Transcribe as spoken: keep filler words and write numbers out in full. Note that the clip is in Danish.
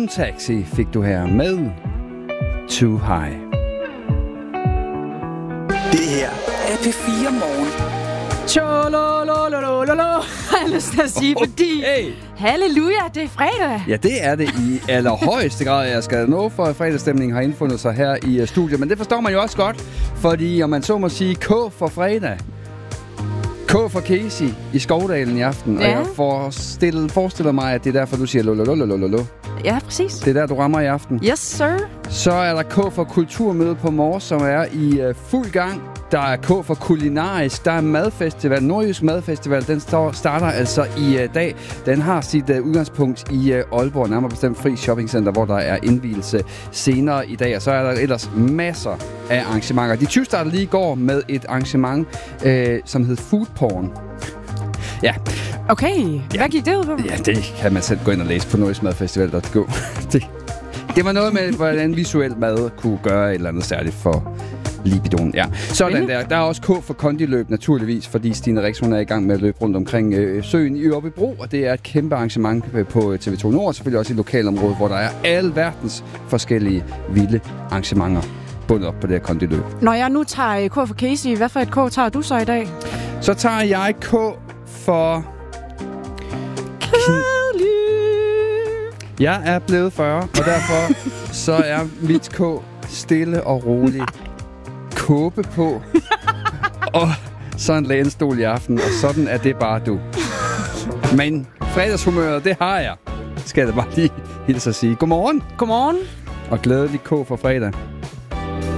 Taxi fik du her med Too High. Det her er P fire Morgen. Tjolololololo, har jeg lyst til at sige, fordi Hey. halleluja, det er fredag. Ja, det er det i allerhøjeste grad. Jeg skal nå for, at fredagsstemningen har indfundet sig her i uh, studiet. Men det forstår man jo også godt, fordi om man så må sige K for fredag. K for Casey i Skovdalen i aften. Ja. Og jeg forestiller, forestiller mig, at det er derfor, du siger lolololololo. Ja, præcis. Det er der, du rammer i aften. Yes, sir. Så er der K for Kulturmøde på Mors, som er i uh, fuld gang. Der er K for Kulinarisk. Der er Madfestival. Nordjysk Madfestival. Den står, starter altså i uh, dag. Den har sit uh, udgangspunkt i uh, Aalborg. Nærmere bestemt Fri Shoppingcenter, hvor der er indvielse senere i dag. Og så er der ellers masser af arrangementer. De tyve startede lige i går med et arrangement, uh, som hed Food Porn. Ja. Okay, Ja. hvad gik det ud på? Ja, det kan man selv gå ind og læse på nordjysk madfestival punktum d k. det, det var noget med, hvordan visuel mad kunne gøre et eller andet særligt for libidoen. Ja, sådan der. Der er også K for kondiløb, naturligvis, fordi Stine Rix, hun er i gang med at løbe rundt omkring øh, søen i Oppebro, og det er et kæmpe arrangement på T V to Nord, selvfølgelig også i lokalområdet, hvor der er alle verdens forskellige vilde arrangementer bundet op på det her kondiløb. Når jeg nu tager K for Casey, hvad for et K tager du så i dag? Så tager jeg K for... Kærlig. Jeg er blevet fyrre, og derfor så er mit K stille og roligt. Kåbe på. Og så en lænestol i aften, og sådan er det bare du. Men fredagshumøret, det har jeg. Skal jeg da bare lige hilse at sige. Godmorgen. Godmorgen. Og glædelig K for fredag.